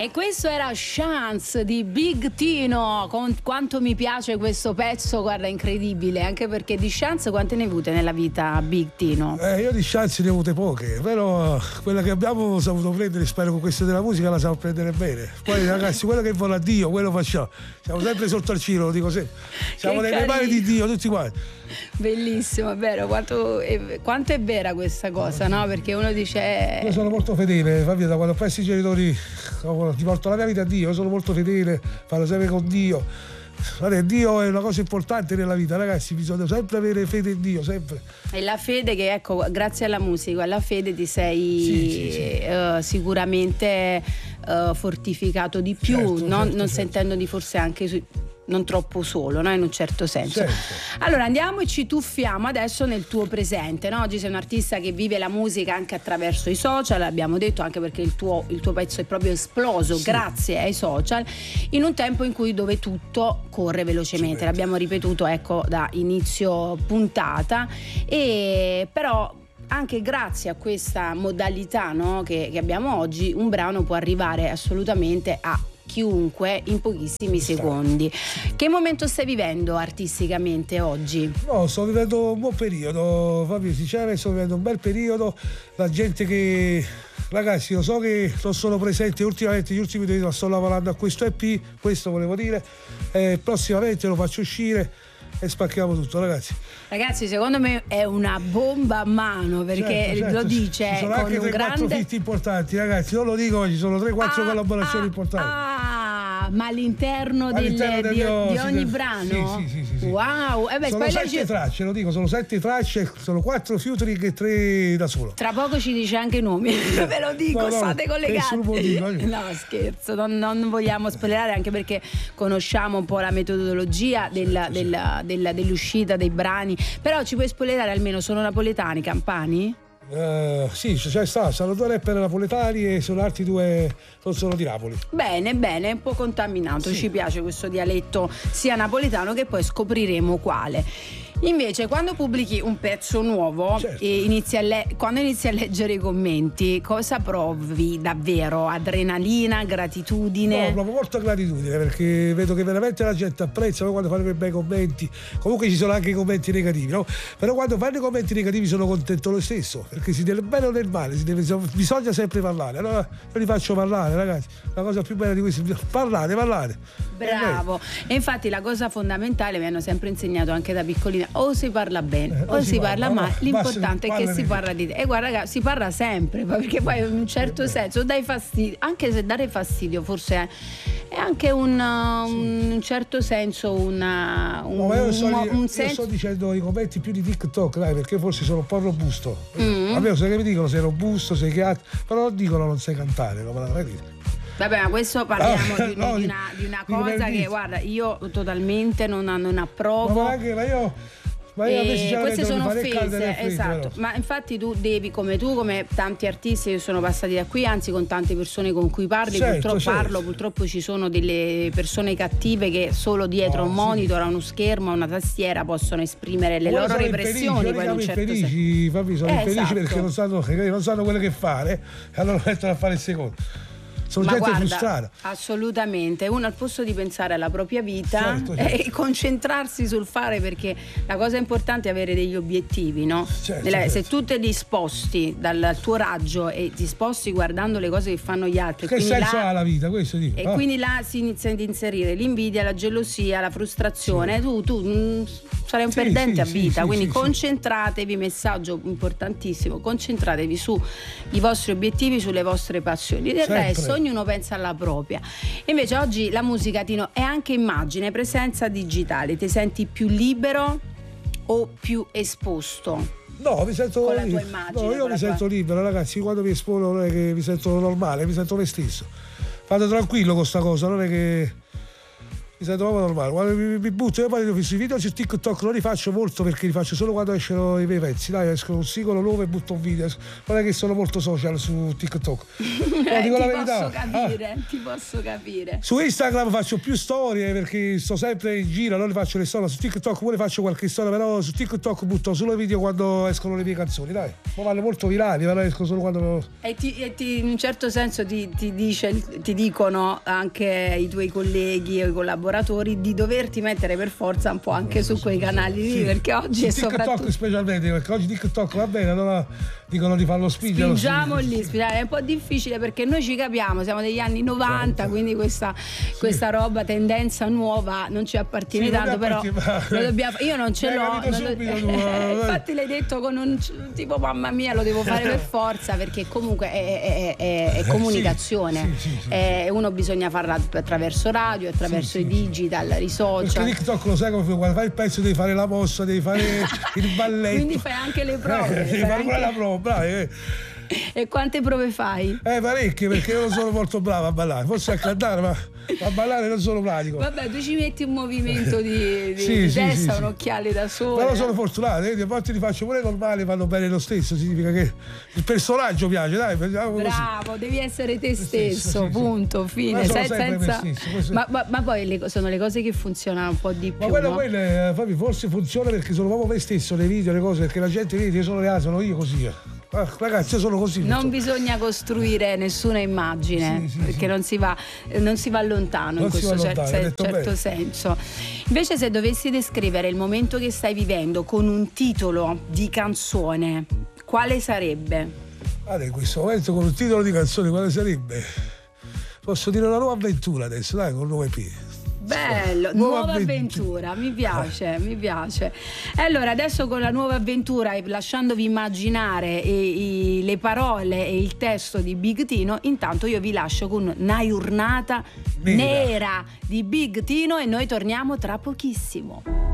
E questo era Chance di Big Tino. Con quanto mi piace questo pezzo, guarda, incredibile, anche perché di chance quante ne hai avute nella vita, Big Tino? Io di chance ne ho avute poche, però quella che abbiamo saputo prendere, spero con questa della musica la sappiamo prendere bene. Poi ragazzi, quello che vuole a Dio, quello facciamo. Siamo sempre sotto al cielo, lo dico sempre. Siamo nelle mani di Dio tutti quanti. Bellissimo, è vero, quanto è vera questa cosa, no? Perché uno dice... Io sono molto fedele, Fabio, da quando ho perso i genitori ti porto la mia vita a Dio, io sono molto fedele, parlo sempre con Dio. Guarda, Dio è una cosa importante nella vita, ragazzi, bisogna sempre avere fede in Dio, sempre. E la fede che, ecco, grazie alla musica, alla fede ti sei sicuramente fortificato di più, non sentendoti forse anche non troppo solo, no? In un certo senso. Certo. Allora andiamo e ci tuffiamo adesso nel tuo presente, no? Oggi sei un artista che vive la musica anche attraverso i social, l'abbiamo detto, anche perché il tuo pezzo è proprio esploso grazie ai social, in un tempo in cui dove tutto corre velocemente, l'abbiamo ripetuto, ecco, da inizio puntata, e però anche grazie a questa modalità, no, che abbiamo oggi, un brano può arrivare assolutamente a chiunque in pochissimi secondi. Che momento stai vivendo artisticamente oggi? No, sto vivendo un buon periodo, Fabio, sinceramente sto vivendo un bel periodo. La gente che... Ragazzi, lo so che non sono presente ultimamente, gli ultimi 2 anni sto lavorando a questo EP, questo volevo dire, prossimamente lo faccio uscire e spacchiamo tutto, ragazzi. Ragazzi, secondo me è una bomba a mano, perché certo. lo dice ci sono con anche un 3-4 grande... feat importanti, ragazzi, non lo dico, ci sono 3-4 collaborazioni importanti. Ma all'interno di ogni brano? Sì. Wow, sono 7 tracce, lo dico, sono 7 tracce, sono 4 featuring e 3 da solo. Tra poco ci dice anche i nomi, ve lo dico, state collegati. No, scherzo, non vogliamo spoilerare, anche perché conosciamo un po' la metodologia dell'uscita dei brani, però ci puoi spoilerare almeno, sono napoletani, campani? Sì, sono 2 rapper napoletani e sono altri 2 non sono di Napoli. Bene, un po' contaminato, ci piace questo dialetto sia napoletano, che poi scopriremo quale. Invece quando pubblichi un pezzo nuovo e quando inizi a leggere i commenti, cosa provi davvero? Adrenalina, gratitudine? No, provo molta gratitudine, perché vedo che veramente la gente apprezza quando fanno quei bei commenti. Comunque ci sono anche i commenti negativi, no? Però quando fanno i commenti negativi sono contento lo stesso, perché si deve bene o nel male, bisogna sempre parlare. Allora io li faccio parlare, ragazzi. La cosa più bella di questo è parlare. Bravo. E infatti la cosa fondamentale, mi hanno sempre insegnato anche da piccolina, o si parla bene o si parla male, l'importante è che si parla di te. E guarda ragazzi, si parla sempre, perché poi in un certo senso dai fastidio, anche se dare fastidio forse è anche un certo senso io sto dicendo i commenti più di TikTok, dai, perché forse sono un po' robusto. A me sai che mi dicono, sei robusto, sei chiaro, però non dicono non sai cantare, come la vedi? Vabbè, ma questo parliamo di una cosa che, guarda, io totalmente non approvo. Queste sono offese, esatto. Ma infatti tu devi, come tanti artisti che sono passati da qui, anzi con tante persone con cui parli, purtroppo ci sono delle persone cattive che solo dietro un monitor, a uno schermo, a una tastiera possono esprimere le loro repressioni. Poi infelici, sono infelici perché non sanno quello che fare, e allora mettono a fare il secondo. Sono gente frustrata. Assolutamente. Uno al posto di pensare alla propria vita e concentrarsi sul fare, perché la cosa importante è avere degli obiettivi, no? Se tu ti disposti dal tuo raggio e ti sposti guardando le cose che fanno gli altri, che senso ha la vita? Questo dico. E quindi là si inizia ad inserire l'invidia, la gelosia, la frustrazione. Tu sarai un perdente a vita, quindi concentratevi, messaggio importantissimo, concentratevi sui vostri obiettivi, sulle vostre passioni. Del resto ognuno pensa alla propria. Invece oggi la musica, Tino, è anche immagine, presenza digitale. Ti senti più libero o più esposto? No, mi sento con la tua immagine. No, io mi sento libero, ragazzi. Quando mi espongo non è che mi sento normale, mi sento me stesso. Vado tranquillo con sta cosa, non è che mi sento proprio normale. Quando mi butto, io poi sui video su TikTok non li faccio molto perché li faccio solo quando escono i miei pezzi. Dai, escono un singolo nuovo e butto un video. Non è che sono molto social su TikTok. Dico la verità. Ti posso capire. Su Instagram faccio più storie perché sto sempre in giro, non le faccio le storie. Su TikTok pure faccio qualche storia, però su TikTok butto solo video quando escono le mie canzoni, dai. Ma vanno molto virali, però escono solo quando. E in un certo senso ti dicono anche i tuoi colleghi o i collaboratori di doverti mettere per forza un po' anche su quei canali lì, perché oggi su è TikTok soprattutto specialmente, perché oggi TikTok va bene, allora dicono di farlo spingere. Spingiamo lì, è un po' difficile perché noi ci capiamo, siamo degli anni 90, quindi questa roba, tendenza nuova non ci appartiene tanto, però lo dobbiamo, io non ce l'ho, infatti l'hai detto con un tipo mamma mia lo devo fare per forza, perché comunque è comunicazione, uno bisogna farla attraverso radio, attraverso i digital, i social. Perché TikTok lo sai come quando fai il pezzo devi fare la mossa, devi fare il balletto, quindi fai anche le prove, devi fare anche la prova, bravi. E quante prove fai? Parecchie, perché io non sono molto bravo a ballare, forse a cantare, ma a ballare non sono pratico. Vabbè, tu ci metti un movimento di testa, un occhiale da sole. Però sono fortunato, a volte li faccio pure normali, vanno bene lo stesso, significa che il personaggio piace, dai. Bravo, così. Devi essere te stesso, punto, fine. Senza. Ma poi sono le cose che funzionano un po' di più. Ma quelle forse funziona perché sono proprio me stesso nei video, le cose, perché la gente vede che sono reale, sono io così. Ragazzi, io sono così. Non bisogna costruire nessuna immagine, perché non si va lontano in questo certo senso. Invece, se dovessi descrivere il momento che stai vivendo con un titolo di canzone, quale sarebbe? In questo momento con un titolo di canzone quale sarebbe? Posso dire una nuova avventura adesso, dai, con un nuovo EP. Bello, nuova avventura, mi piace. E allora adesso con la nuova avventura e lasciandovi immaginare le parole e il testo di Big Tino, intanto io vi lascio con una giornata nera di Big Tino e noi torniamo tra pochissimo.